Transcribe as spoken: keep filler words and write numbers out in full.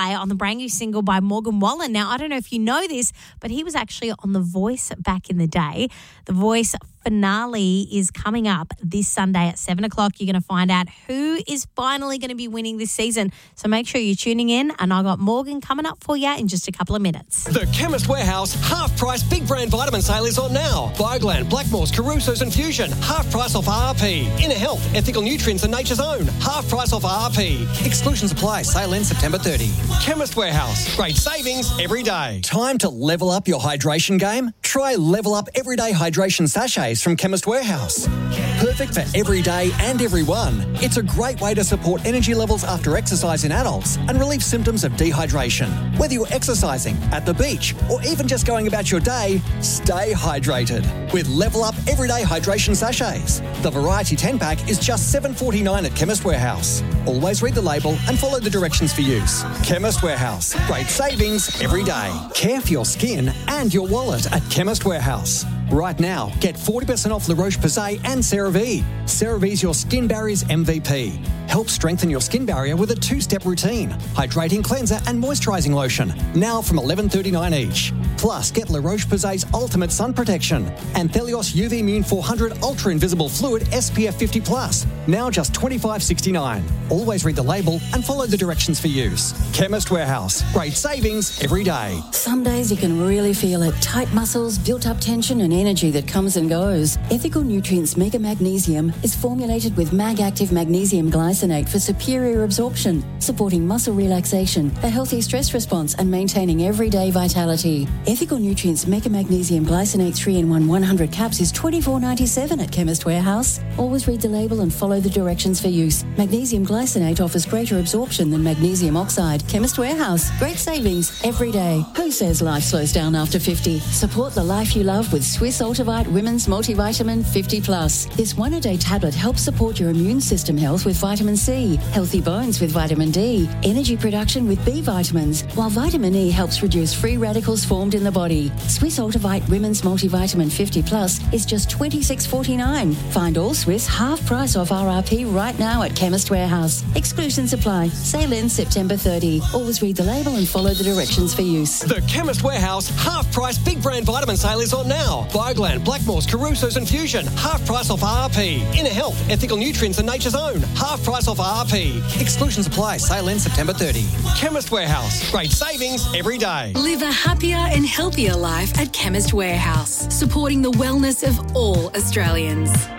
play on the brand new single by Morgan Wallen. Now, I don't know if you know this, but he was actually on The Voice back in the day. The Voice finale is coming up this Sunday at seven o'clock. You're going to find out who is finally going to be winning this season. So make sure you're tuning in, and I got Morgan coming up for you in just a couple of minutes. The Chemist Warehouse half-price big brand vitamin sale is on now. Bioglan, Blackmores, Caruso's and Fusion, half price off R R P. Inner Health, Ethical Nutrients and Nature's Own, half price off R R P. Exclusions apply. Sale ends September thirtieth. Chemist Warehouse, great savings every day. Time to level up your hydration game? Try Level Up Everyday Hydration Sachets from Chemist Warehouse. Perfect for every day and everyone. It's a great way to support energy levels after exercise in adults and relieve symptoms of dehydration. Whether you're exercising, at the beach, or even just going about your day, stay hydrated with Level Up Everyday Hydration Sachets. The Variety ten pack is just seven dollars forty-nine at Chemist Warehouse. Always read the label and follow the directions for use. Chemist Warehouse. Great savings every day. Care for your skin and your wallet at Chemist Warehouse. Right now, get forty percent off La Roche-Posay and CeraVe. CeraVe's your skin barrier's M V P. Help strengthen your skin barrier with a two-step routine. Hydrating cleanser and moisturising lotion. Now from eleven dollars thirty-nine each. Plus, get La Roche-Posay's Ultimate Sun Protection and Thelios U V Immune four hundred Ultra Invisible Fluid S P F fifty plus. Now just twenty-five dollars sixty-nine. Always read the label and follow the directions for use. Chemist Warehouse. Great savings every day. Some days you can really feel it. Tight muscles, built-up tension and energy that comes and goes. Ethical Nutrients Mega Magnesium is formulated with Mag-Active Magnesium Glycinate for superior absorption, supporting muscle relaxation, a healthy stress response and maintaining everyday vitality. Ethical Nutrients Mega Magnesium Glycinate three in one one hundred caps is twenty-four dollars ninety-seven at Chemist Warehouse. Always read the label and follow the directions for use. Magnesium Glycinate offers greater absorption than magnesium oxide. Chemist Warehouse. Great savings every day. Who says life slows down after fifty? Support the life you love with Swiss Ultivite Women's Multivitamin fifty plus. This one-a-day tablet helps support your immune system health with vitamin C, healthy bones with vitamin D, energy production with B vitamins, while vitamin E helps reduce free radicals formed in the body. Swiss Ultivite Women's Multivitamin fifty plus is just twenty-six dollars forty-nine. Find all Swiss half price off R R P right now at Chemist Warehouse. Exclusions apply. Sale ends September thirtieth. Always read the label and follow the directions for use. The Chemist Warehouse half-price big brand vitamin sale is on now. Bioglan, Blackmores, Caruso's and Fusion, half price off R R P. Inner Health, Ethical Nutrients and Nature's Own, half price off R R P. Exclusions apply. Sale ends September thirtieth. Chemist Warehouse. Great savings every day. Live a happier and healthier life at Chemist Warehouse, supporting the wellness of all Australians.